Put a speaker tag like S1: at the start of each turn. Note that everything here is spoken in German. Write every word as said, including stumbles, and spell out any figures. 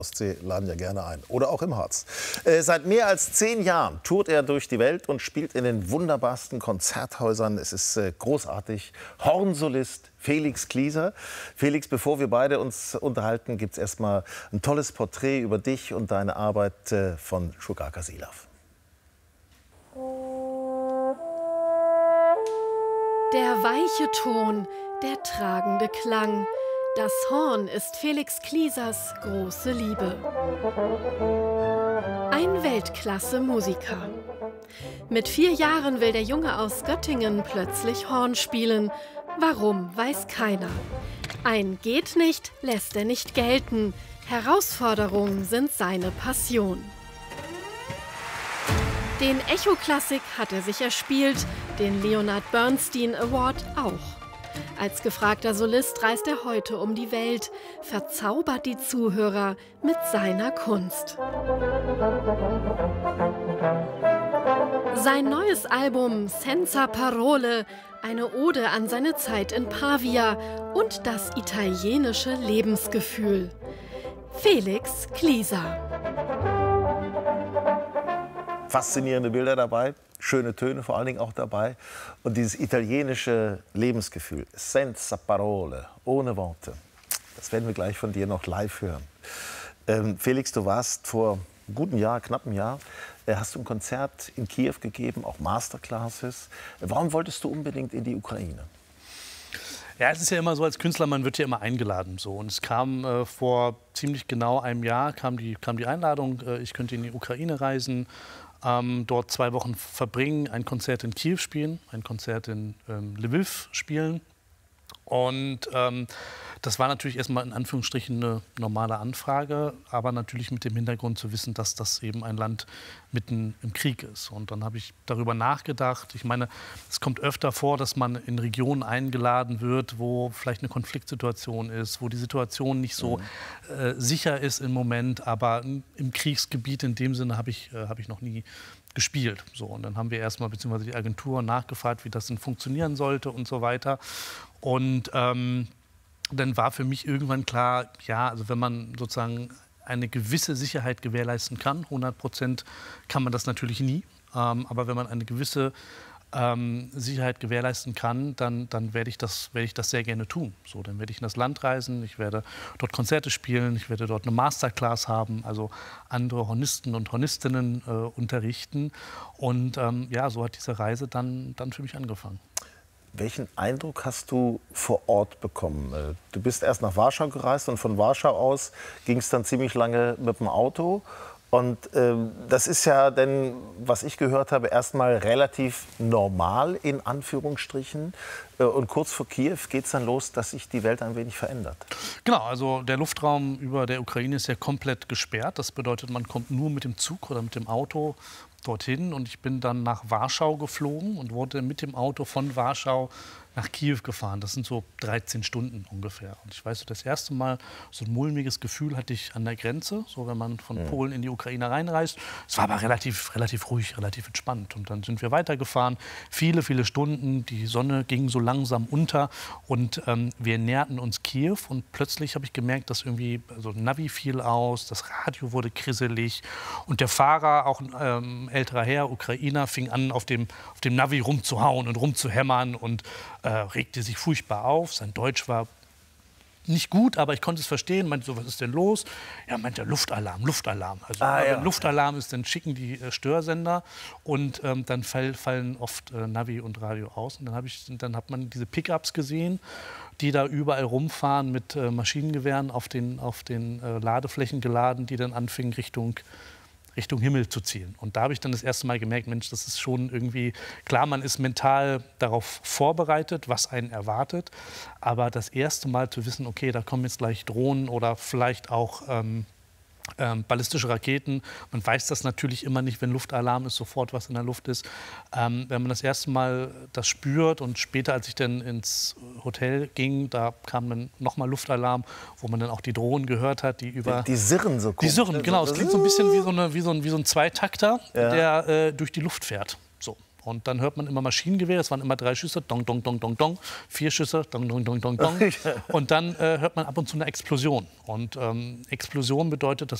S1: Ostsee laden ja gerne ein. Oder auch im Harz. Äh, seit mehr als zehn Jahren tourt er durch die Welt und spielt in den wunderbarsten Konzerthäusern. Es ist äh, großartig. Hornsolist Felix Klieser. Felix, bevor wir beide uns unterhalten, gibt es erstmal ein tolles Porträt über dich und deine Arbeit äh, von Shugaka Silav.
S2: Der weiche Ton, der tragende Klang. Das Horn ist Felix Kliesers große Liebe. Ein Weltklasse-Musiker. Mit vier Jahren will der Junge aus Göttingen plötzlich Horn spielen. Warum, weiß keiner. Ein geht nicht, lässt er nicht gelten. Herausforderungen sind seine Passion. Den Echo-Klassik hat er sich erspielt, den Leonard Bernstein Award auch. Als gefragter Solist reist er heute um die Welt, verzaubert die Zuhörer mit seiner Kunst. Sein neues Album Senza Parole, eine Ode an seine Zeit in Pavia und das italienische Lebensgefühl. Felix Klieser.
S1: Faszinierende Bilder dabei, schöne Töne vor allen Dingen auch dabei und dieses italienische Lebensgefühl, senza parole, ohne Worte. Das werden wir gleich von dir noch live hören. Ähm, Felix, du warst vor einem guten Jahr, knapp einem Jahr, äh, hast du ein Konzert in Kiew gegeben, auch Masterclasses. Warum wolltest du unbedingt in die Ukraine?
S3: Ja, es ist ja immer so, als Künstler, man wird ja immer eingeladen. So. Und es kam äh, vor ziemlich genau einem Jahr, kam die, kam die Einladung, äh, ich könnte in die Ukraine reisen, ähm, dort zwei Wochen verbringen, ein Konzert in Kiew spielen, ein Konzert in ähm, Lviv spielen. Und ähm, das war natürlich erstmal in Anführungsstrichen eine normale Anfrage, aber natürlich mit dem Hintergrund zu wissen, dass das eben ein Land mitten im Krieg ist. Und dann habe ich darüber nachgedacht. Ich meine, es kommt öfter vor, dass man in Regionen eingeladen wird, wo vielleicht eine Konfliktsituation ist, wo die Situation nicht so mhm. äh, sicher ist im Moment. Aber im Kriegsgebiet in dem Sinne habe ich, äh, habe ich noch nie gespielt. So, und dann haben wir erstmal, beziehungsweise die Agentur, nachgefragt, wie das denn funktionieren sollte und so weiter. Und ähm, dann war für mich irgendwann klar, ja, also wenn man sozusagen eine gewisse Sicherheit gewährleisten kann, hundert Prozent kann man das natürlich nie, ähm, aber wenn man eine gewisse ähm, Sicherheit gewährleisten kann, dann, dann werde ich das, werde ich das sehr gerne tun. So, dann werde ich in das Land reisen, ich werde dort Konzerte spielen, ich werde dort eine Masterclass haben, also andere Hornisten und Hornistinnen äh, unterrichten. Und ähm, ja, so hat diese Reise dann, dann für mich angefangen.
S1: Welchen Eindruck hast du vor Ort bekommen? Du bist erst nach Warschau gereist und von Warschau aus ging es dann ziemlich lange mit dem Auto. Und äh, das ist ja dann, was ich gehört habe, erstmal relativ normal in Anführungsstrichen. Äh, und kurz vor Kiew geht es dann los, dass sich die Welt ein wenig verändert.
S3: Genau, also der Luftraum über der Ukraine ist ja komplett gesperrt. Das bedeutet, man kommt nur mit dem Zug oder mit dem Auto dorthin. Und ich bin dann nach Warschau geflogen und wurde mit dem Auto von Warschau nach Kiew gefahren. Das sind so dreizehn Stunden ungefähr. Und ich weiß, so das erste Mal so ein mulmiges Gefühl hatte ich an der Grenze, so wenn man von mhm. Polen in die Ukraine reinreist. Es war aber relativ, relativ ruhig, relativ entspannt. Und dann sind wir weitergefahren, viele, viele Stunden. Die Sonne ging so langsam unter und ähm, wir näherten uns Kiew. Und plötzlich habe ich gemerkt, dass irgendwie so ein Navi fiel aus, das Radio wurde krisselig und der Fahrer, auch ein ähm, älterer Herr, Ukrainer, fing an, auf dem, auf dem Navi rumzuhauen und rumzuhämmern und Äh, regte sich furchtbar auf. Sein Deutsch war nicht gut, aber ich konnte es verstehen. Meinte so, was ist denn los? Ja, meinte Luftalarm, Luftalarm. Also
S1: ah,
S3: wenn
S1: ja.
S3: Luftalarm ist, dann schicken die äh, Störsender und ähm, dann fall, fallen oft äh, Navi und Radio aus. Und dann, hab ich, dann hat man diese Pickups gesehen, die da überall rumfahren mit äh, Maschinengewehren auf den, auf den äh, Ladeflächen geladen, die dann anfingen Richtung Richtung Himmel zu zielen. Und da habe ich dann das erste Mal gemerkt, Mensch, das ist schon irgendwie, klar, man ist mental darauf vorbereitet, was einen erwartet, aber das erste Mal zu wissen, okay, da kommen jetzt gleich Drohnen oder vielleicht auch ähm, ähm, ballistische Raketen. Man weiß das natürlich immer nicht, wenn Luftalarm ist, sofort was in der Luft ist. Ähm, wenn man das erste Mal das spürt und später, als ich dann ins Hotel ging, da kam dann nochmal Luftalarm, wo man dann auch die Drohnen gehört hat, die über...
S1: Die, die Sirren so komisch.
S3: Die Sirren, genau. Es klingt so ein bisschen wie so, eine, wie so, ein, wie so ein Zweitakter, ja. der äh, durch die Luft fährt. So. Und dann hört man immer Maschinengewehr, es waren immer drei Schüsse, dong, dong, dong, dong, dong, vier Schüsse, dong, dong, dong, dong, dong. Und dann äh, hört man ab und zu eine Explosion. Und ähm, Explosion bedeutet, das